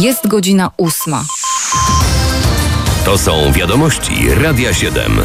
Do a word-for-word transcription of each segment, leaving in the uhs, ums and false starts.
Jest godzina ósma. To są wiadomości Radia siedem.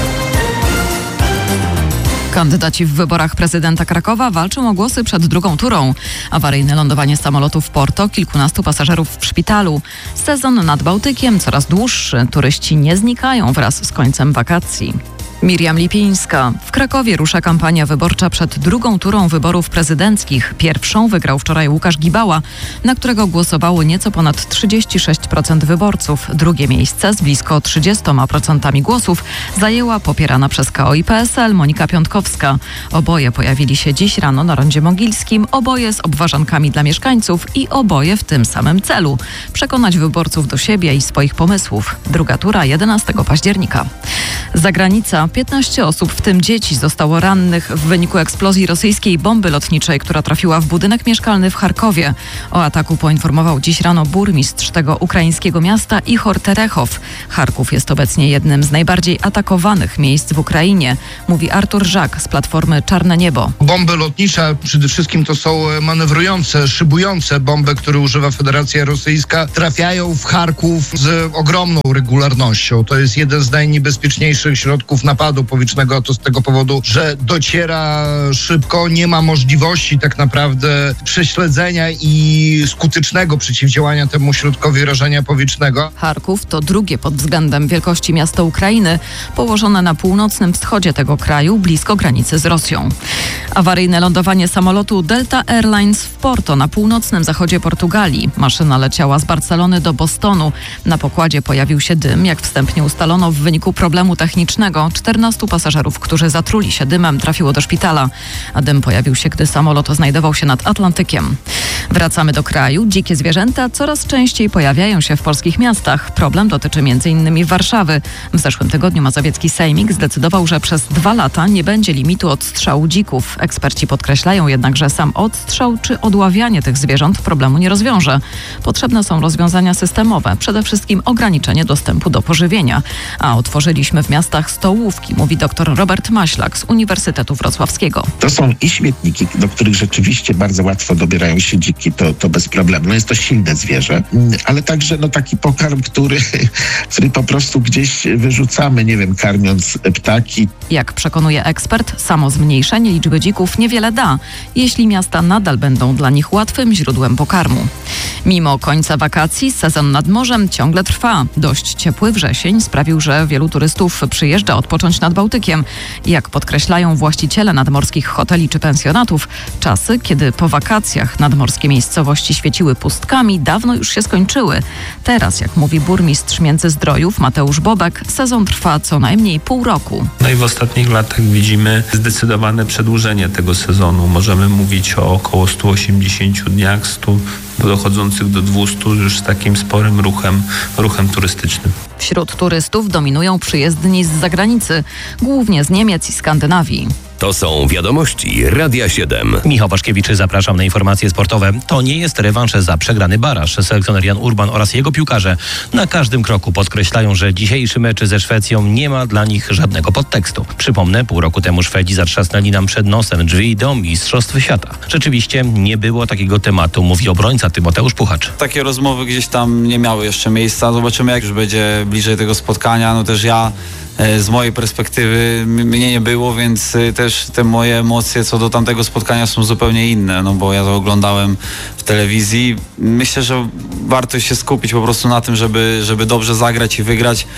Kandydaci w wyborach prezydenta Krakowa walczą o głosy przed drugą turą. Awaryjne lądowanie samolotu w Porto, kilkunastu pasażerów w szpitalu. Sezon nad Bałtykiem coraz dłuższy. Turyści nie znikają wraz z końcem wakacji. Miriam Lipińska. W Krakowie rusza kampania wyborcza przed drugą turą wyborów prezydenckich. Pierwszą wygrał wczoraj Łukasz Gibała, na którego głosowało nieco ponad trzydzieści sześć procent wyborców. Drugie miejsce z blisko trzydziestoma procentami głosów zajęła popierana przez K O i P S L Monika Piątkowska. Oboje pojawili się dziś rano na Rondzie Mogilskim, oboje z obważankami dla mieszkańców i oboje w tym samym celu – przekonać wyborców do siebie i swoich pomysłów. Druga tura jedenastego października. Zagranica. piętnaście osób, w tym dzieci, zostało rannych w wyniku eksplozji rosyjskiej bomby lotniczej, która trafiła w budynek mieszkalny w Charkowie. O ataku poinformował dziś rano burmistrz tego ukraińskiego miasta Ichor Terechow. Charków jest obecnie jednym z najbardziej atakowanych miejsc w Ukrainie, mówi Artur Żak z Platformy Czarne Niebo. Bomby lotnicze przede wszystkim to są manewrujące, szybujące bomby, które używa Federacja Rosyjska, trafiają w Charków z ogromną regularnością. To jest jeden z najniebezpieczniejszych środków napadu powietrznego, to z tego powodu, że dociera szybko, nie ma możliwości tak naprawdę prześledzenia i skutecznego przeciwdziałania temu środkowi rażenia powietrznego. Charków to drugie pod względem wielkości miasto Ukrainy, położone na północnym wschodzie tego kraju, blisko granicy z Rosją. Awaryjne lądowanie samolotu Delta Airlines w Porto na północnym zachodzie Portugalii. Maszyna leciała z Barcelony do Bostonu. Na pokładzie pojawił się dym, jak wstępnie ustalono, w wyniku problemu technicznego. czternastu pasażerów, którzy zatruli się dymem, trafiło do szpitala, a dym pojawił się, gdy samolot znajdował się nad Atlantykiem. Wracamy do kraju. Dzikie zwierzęta coraz częściej pojawiają się w polskich miastach. Problem dotyczy między innymi Warszawy. W zeszłym tygodniu mazowiecki sejmik zdecydował, że przez dwa lata nie będzie limitu odstrzału dzików. Eksperci podkreślają jednak, że sam odstrzał czy odławianie tych zwierząt problemu nie rozwiąże. Potrzebne są rozwiązania systemowe, przede wszystkim ograniczenie dostępu do pożywienia. A otworzyliśmy w miastach stołówki, mówi dr Robert Maślak z Uniwersytetu Wrocławskiego. To są i śmietniki, do których rzeczywiście bardzo łatwo dobierają się dziki, to, to bez problemu. No jest to silne zwierzę, ale także no, taki pokarm, który, który po prostu gdzieś wyrzucamy, nie wiem, karmiąc ptaki. Jak przekonuje ekspert, samo zmniejszenie liczby dzików niewiele da, jeśli miasta nadal będą dla nich łatwym źródłem pokarmu. Mimo końca wakacji sezon nad morzem ciągle trwa. Dość ciepły wrzesień sprawił, że wielu turystów przyjeżdża odpocząć nad Bałtykiem. Jak podkreślają właściciele nadmorskich hoteli czy pensjonatów, czasy, kiedy po wakacjach nadmorskie miejscowości świeciły pustkami, dawno już się skończyły. Teraz, jak mówi burmistrz Międzyzdrojów Mateusz Bobek, sezon trwa co najmniej pół roku. No i w ostatnich latach widzimy zdecydowane przedłużenie tego sezonu. Możemy mówić o około stu osiemdziesięciu dniach, stu dochodzących do dwustu już z takim sporym ruchem, ruchem turystycznym. Wśród turystów dominują przyjezdni z zagranicy, głównie z Niemiec i Skandynawii. To są wiadomości Radia siedem. Michał Waszkiewicz, zapraszam na informacje sportowe. To nie jest rewanż za przegrany baraż. Selekcjoner Jan Urban oraz jego piłkarze na każdym kroku podkreślają, że dzisiejszy mecz ze Szwecją nie ma dla nich żadnego podtekstu. Przypomnę, pół roku temu Szwedzi zatrzasnęli nam przed nosem drzwi do Mistrzostw Świata. Rzeczywiście nie było takiego tematu, mówi obrońca Tymoteusz Puchacz. Takie rozmowy gdzieś tam nie miały jeszcze miejsca. Zobaczymy, jak już będzie bliżej tego spotkania. No też ja z mojej perspektywy mnie nie było, więc też te moje emocje co do tamtego spotkania są zupełnie inne, no bo ja to oglądałem w telewizji. Myślę, że warto się skupić po prostu na tym, żeby, żeby dobrze zagrać i wygrać,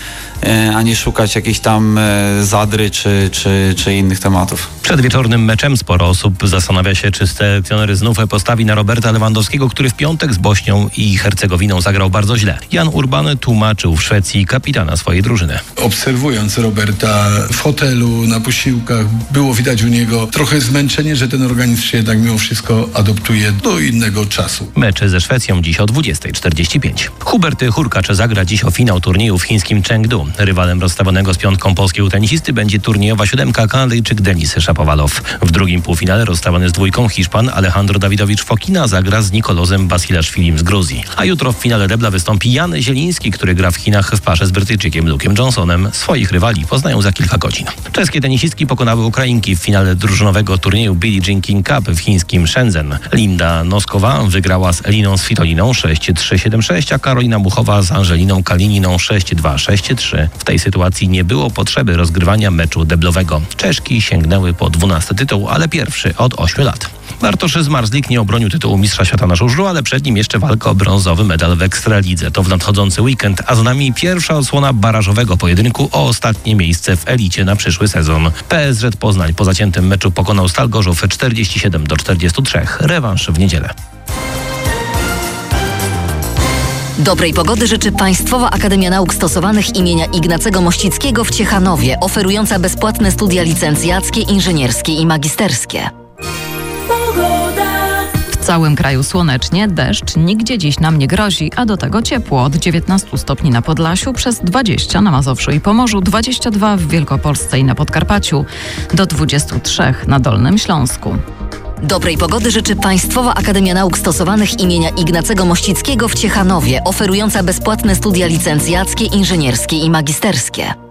a nie szukać jakiejś tam zadry czy, czy, czy innych tematów. Przed wieczornym meczem sporo osób zastanawia się, czy selekcjoner znów postawi na Roberta Lewandowskiego, który w piątek z Bośnią i Hercegowiną zagrał bardzo źle. Jan Urban tłumaczył w Szwecji kapitana swojej drużyny. Obserwując Roberta w hotelu, na posiłkach, było widać u niego trochę zmęczenie, że ten organizm się jednak mimo wszystko adoptuje do innego czasu. Mecze ze Szwecją dziś o dwudziestej czterdzieści pięć. Hubert Hurkacz zagra dziś o finał turnieju w chińskim Chengdu. Rywalem rozstawionego z piątką polskiego tenisisty będzie turniejowa siódemka Kanadyjczyk Denis Szapowalow. W drugim półfinale rozstawiony z dwójką Hiszpan Alejandro Dawidowicz-Fokina zagra z Nikolozem Basilashvilim z Gruzji. A jutro w finale debla wystąpi Jan Zieliński, który gra w Chinach w parze z Brytyjczykiem Luke'em Johnsonem. Swoich rywali rywali poznają za kilka godzin. Czeskie tenisistki pokonały Ukrainki w finale drużynowego turnieju Billie Jean King Cup w chińskim Shenzhen. Linda Noskowa wygrała z Eliną Svitoliną sześć trzy siedem sześć, a Karolina Muchowa z Angeliną Kalininą sześć dwa sześć trzy. W tej sytuacji nie było potrzeby rozgrywania meczu deblowego. Czeszki sięgnęły po dwunasty tytuł, ale pierwszy od ośmiu lat. Bartosz Zmarzlik nie obronił tytułu mistrza świata na żużlu, ale przed nim jeszcze walka o brązowy medal w Ekstralidze. To w nadchodzący weekend, a za nami pierwsza odsłona barażowego pojedynku o ostatnie miejsce w elicie na przyszły sezon. P S Z Poznań po zaciętym meczu pokonał Stal Gorzów czterdzieści siedem do czterdziestu trzech. Rewanż w niedzielę. Dobrej pogody życzy Państwowa Akademia Nauk Stosowanych imienia Ignacego Mościckiego w Ciechanowie, oferująca bezpłatne studia licencjackie, inżynierskie i magisterskie. W całym kraju słonecznie, deszcz nigdzie dziś nam nie grozi, a do tego ciepło od dziewiętnastu stopni na Podlasiu, przez dwadzieścia na Mazowszu i Pomorzu, dwadzieścia dwa w Wielkopolsce i na Podkarpaciu, do dwudziestu trzech na Dolnym Śląsku. Dobrej pogody życzy Państwowa Akademia Nauk Stosowanych imienia Ignacego Mościckiego w Ciechanowie, oferująca bezpłatne studia licencjackie, inżynierskie i magisterskie.